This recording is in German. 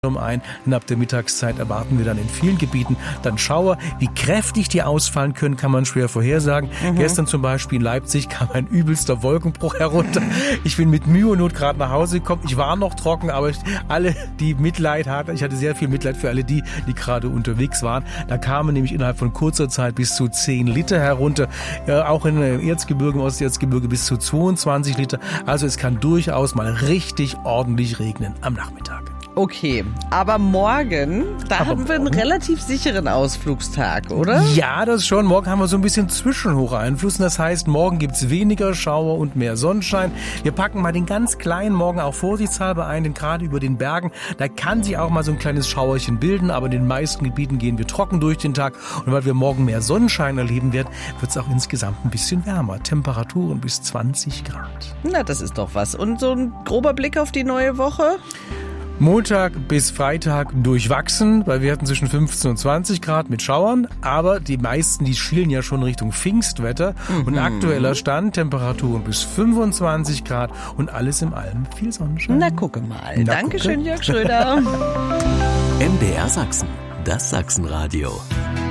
ein. Und ab der Mittagszeit erwarten wir dann in vielen Gebieten dann Schauer. Wie kräftig die ausfallen können, kann man schwer vorhersagen. Gestern zum Beispiel in Leipzig kam ein übelster Wolkenbruch herunter. Ich bin mit Mühe und Not gerade nach Hause gekommen. Ich war noch trocken, aber alle, die Mitleid hatten, ich hatte sehr viel Mitleid für alle die gerade unterwegs waren. Da kamen nämlich innerhalb von kurzer Zeit bis zu 10 Liter herunter. Auch in Erzgebirge, im Osterzgebirge bis zu 22 Liter. Also es kann durchaus mal richtig ordentlich regnen am Nachmittag. Okay, aber morgen, haben wir einen relativ sicheren Ausflugstag, oder? Ja, das schon. Morgen haben wir so ein bisschen Zwischenhocheinfluss. Das heißt, morgen gibt's weniger Schauer und mehr Sonnenschein. Wir packen mal den ganz kleinen Morgen auch vorsichtshalber ein, denn gerade über den Bergen, da kann sich auch mal so ein kleines Schauerchen bilden, aber in den meisten Gebieten gehen wir trocken durch den Tag. Und weil wir morgen mehr Sonnenschein erleben werden, wird's auch insgesamt ein bisschen wärmer. Temperaturen bis 20 Grad. Na, das ist doch was. Und so ein grober Blick auf die neue Woche? Montag bis Freitag durchwachsen, bei Werten zwischen 15 und 20 Grad mit Schauern. Aber die meisten, die schielen ja schon Richtung Pfingstwetter. Und aktueller Stand, Temperaturen bis 25 Grad und alles im Allem viel Sonnenschein. Na, gucke mal. Dankeschön, Jörg Schröder. MDR Sachsen, das Sachsenradio.